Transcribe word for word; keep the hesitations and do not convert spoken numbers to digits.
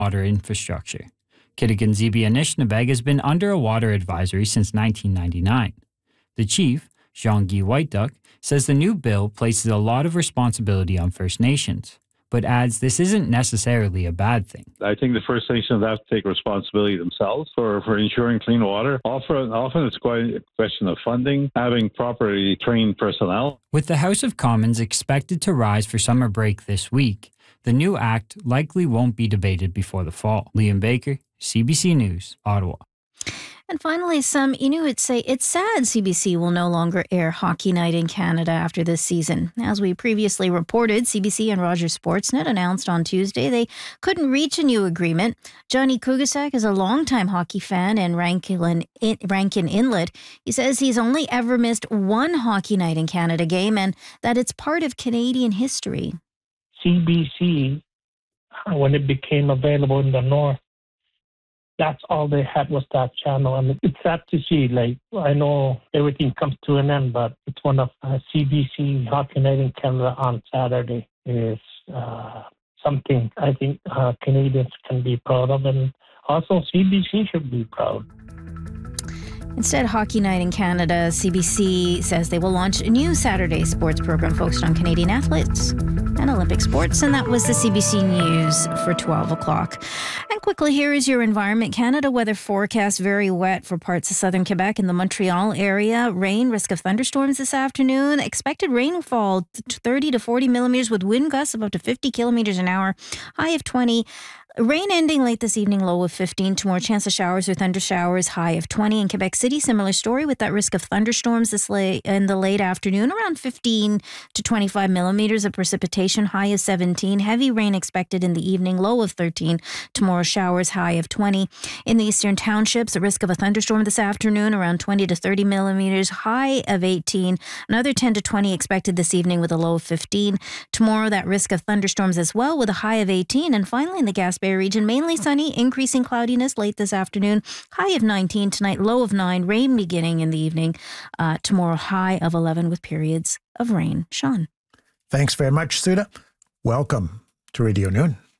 water infrastructure. Kitigan Zibi Anishinabeg has been under a water advisory since nineteen ninety-nine. The chief, Jean-Guy Whiteduck, says the new bill places a lot of responsibility on First Nations, but adds this isn't necessarily a bad thing. I think the First Nations have to take responsibility themselves for, for ensuring clean water. Often, often it's quite a question of funding, having properly trained personnel. With the House of Commons expected to rise for summer break this week, the new act likely won't be debated before the fall. Liam Baker, C B C News, Ottawa. And finally, some Inuits say it's sad C B C will no longer air Hockey Night in Canada after this season. As we previously reported, C B C and Rogers Sportsnet announced on Tuesday they couldn't reach a new agreement. Johnny Kugasak is a longtime hockey fan in Rankin, Rankin Inlet. He says he's only ever missed one Hockey Night in Canada game and that it's part of Canadian history. C B C, when it became available in the north, that's all they had was that channel. And it's sad to see, like, I know everything comes to an end, but it's one of uh, C B C Hockey Night in Canada on Saturday is uh, something I think uh, Canadians can be proud of, and also C B C should be proud. Instead, Hockey Night in Canada, C B C says they will launch a new Saturday sports program focused on Canadian athletes and Olympic sports. And that was the C B C News for twelve o'clock. And quickly, here is your Environment Canada weather forecast. Very wet for parts of southern Quebec and the Montreal area. Rain, risk of thunderstorms this afternoon. Expected rainfall thirty to forty millimeters with wind gusts of up to fifty kilometers an hour. High of twenty. Rain ending late this evening, low of fifteen. Tomorrow, chance of showers or thunder showers, high of twenty. In Quebec City, similar story with that risk of thunderstorms this late in the late afternoon, around fifteen to twenty-five millimeters of precipitation, high of seventeen. Heavy rain expected in the evening, low of thirteen. Tomorrow, showers, high of twenty. In the eastern townships, a risk of a thunderstorm this afternoon, around twenty to thirty millimeters, high of eighteen. Another ten to twenty expected this evening with a low of fifteen. Tomorrow, that risk of thunderstorms as well with a high of eighteen. And finally, in the Gaspé Bay region, mainly sunny, increasing cloudiness late this afternoon, high of nineteen. Tonight, low of nine, rain beginning in the evening. Uh, tomorrow, high of eleven with periods of rain. Sean. Thanks very much, Sudha. Welcome to Radio Noon.